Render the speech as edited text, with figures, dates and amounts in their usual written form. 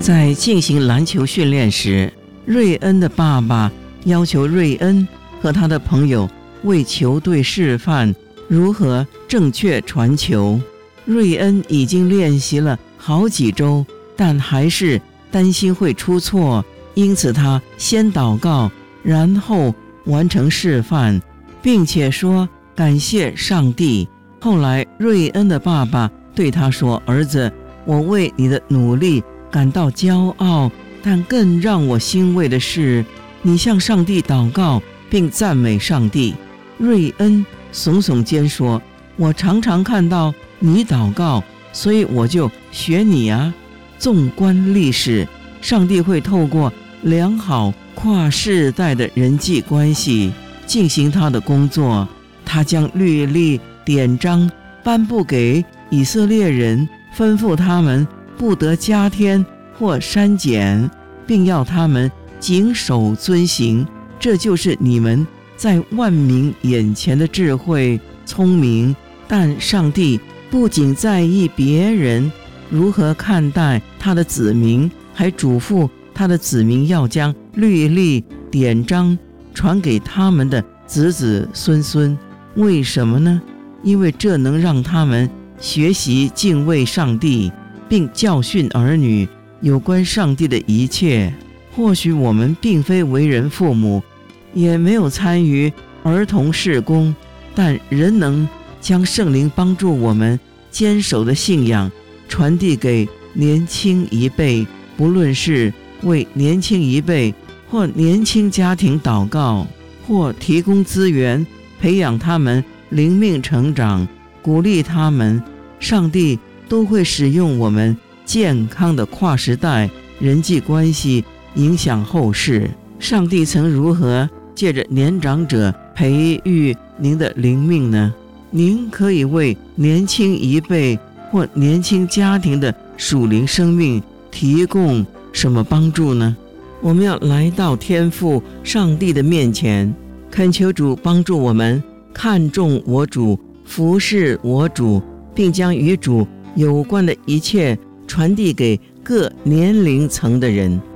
在进行篮球训练时，瑞恩的爸爸要求瑞恩和他的朋友为球队示范如何正确传球。瑞恩已经练习了好几周，但还是担心会出错，因此他先祷告，然后完成示范，并且说感谢上帝。后来瑞恩的爸爸对他说，儿子，我为你的努力感到骄傲，但更让我欣慰的是，你向上帝祷告并赞美上帝。瑞恩耸耸肩说，我常常看到你祷告，所以我就学你啊。纵观历史，上帝会透过良好跨世代的人际关系进行他的工作。他将律例典章颁布给以色列人，吩咐他们不得加添或删减，并要他们谨守遵行。这就是你们在万民眼前的智慧聪明。但上帝不仅在意别人如何看待他的子民，还嘱咐他的子民要将律例典章传给他们的子子孙孙。为什么呢？因为这能让他们学习敬畏上帝，并教训儿女有关上帝的一切。或许我们并非为人父母，也没有参与儿童事工，但仍能将圣灵帮助我们坚守的信仰传递给年轻一辈，不论是为年轻一辈或年轻家庭祷告，或提供资源培养他们灵命成长，鼓励他们，上帝都会使用我们健康的跨时代人际关系影响后世。上帝曾如何借着年长者培育您的灵命呢？您可以为年轻一辈或年轻家庭的属灵生命提供什么帮助呢？我们要来到天父上帝的面前，恳求主帮助我们看重我主，服侍我主，并将与主有关的一切传递给各年龄层的人。